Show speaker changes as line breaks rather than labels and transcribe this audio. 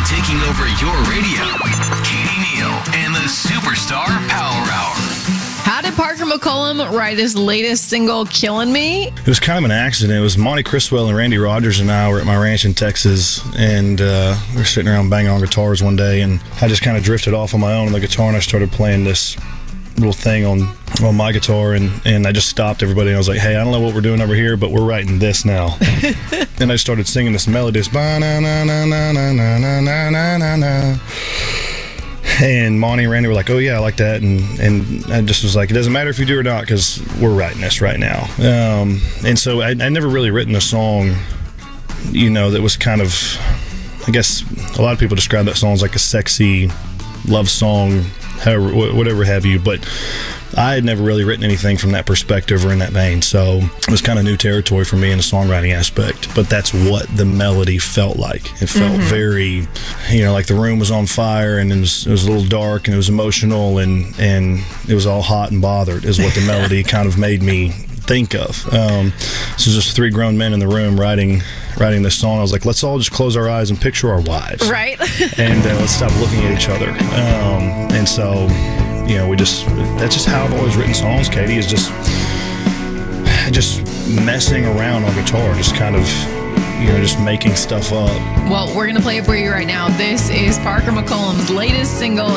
and taking over your radio. Katie Neal and the Superstar Power Hour.
How did Parker McCollum write his latest single, Killing Me?
It was kind of an accident. It was Monty Criswell and Randy Rogers and I were at my ranch in Texas, and we were sitting around banging on guitars one day, and I just kind of drifted off on my own on the guitar, and I started playing this little thing on my guitar, and I just stopped everybody, and I was like, hey, I don't know what we're doing over here, but we're writing this now. And I started singing this melody, this ba-na-na-na-na-na-na-na-na-na. And Monty and Randy were like, oh yeah, I like that, and I just was like, it doesn't matter if you do or not, because we're writing this right now. And so I never really written a song, that was kind of, I guess a lot of people describe that song as like a sexy love song, however, whatever have you, but I had never really written anything from that perspective or in that vein, so it was kind of new territory for me in the songwriting aspect. But that's what the melody felt like. It felt very, like the room was on fire, and it was a little dark, and it was emotional, and it was all hot and bothered is what the melody kind of made me think of. So just three grown men in the room writing this song. I was like, let's all just close our eyes and picture our wives,
right?
And let's stop looking at each other. And so that's just how I've always written songs, Katie, is just messing around on guitar, just kind of just making stuff up.
Well, we're gonna play it for you right now. This is Parker McCollum's latest single.